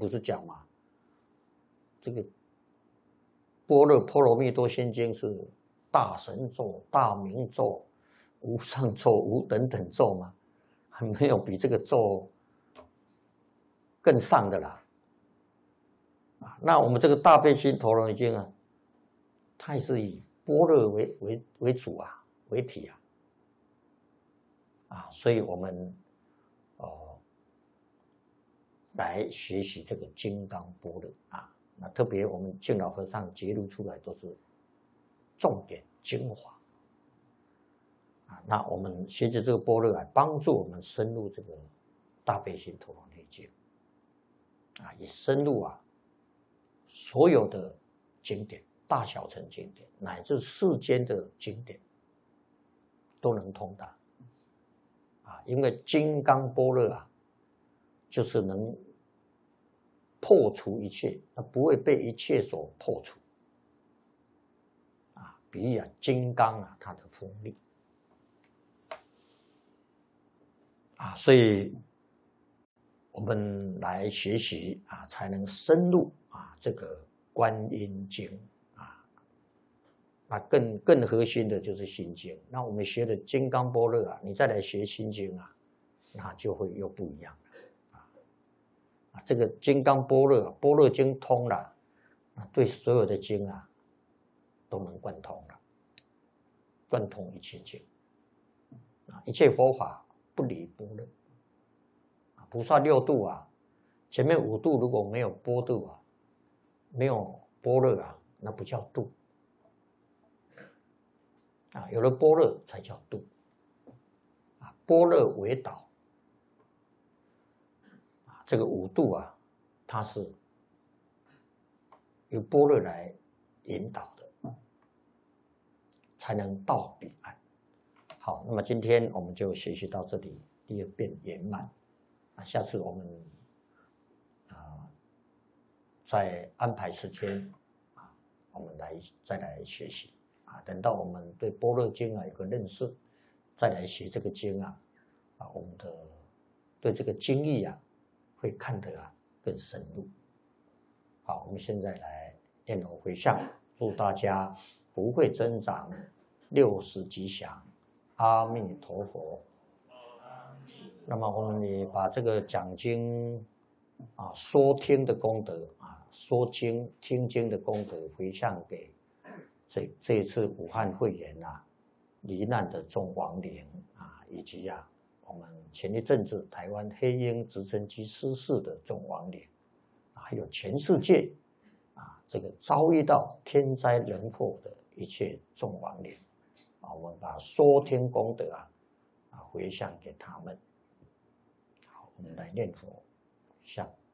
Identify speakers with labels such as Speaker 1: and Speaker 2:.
Speaker 1: 不是讲嘛，这个般若波罗蜜多心经是大神咒、大明咒、无上咒、无等等咒嘛，还没有比这个咒更上的啦。那我们这个大悲心陀罗尼经啊，它也是以般若为主啊，为体啊，所以我们来学习这个金刚般若啊。那特别我们净老和尚揭露出来都是重点精华啊。那我们学习这个般若来帮助我们深入这个大悲心陀罗尼经啊，也深入所有的经典，大小乘经典乃至世间的经典都能通达啊。因为金刚般若就是能破除一切，它不会被一切所破除啊。比喻金刚它的锋利啊，所以我们来学习才能深入这个观音经啊。那更核心的就是心经。那我们学的金刚般若你再来学心经那就会又不一样了。这个金刚般若经通了，对所有的经都能贯通了，贯通一切经一切佛法不离般若。菩萨六度前面五度如果没有般若没有般若那不叫度有了般若才叫度般若为导。这个五度它是由般若来引导的，才能到彼岸。好，那么今天我们就学习到这里，第二遍圆满。下次我们再安排时间我们再来学习等到我们对般若经有个认识，再来学这个经我们的对这个经义会看得更深入。好，我们现在来念佛回向，祝大家福慧增长，60吉祥，阿弥陀佛。那么我们也把这个讲经说听的功德说经听经的功德回向给这一次武汉肺炎罹难的众亡灵以及我们前一阵子台湾黑鹰直升机失事的众亡灵还有全世界这个遭遇到天灾人祸的一切众亡灵我们把说听功德回向给他们。好，我们来念佛回向。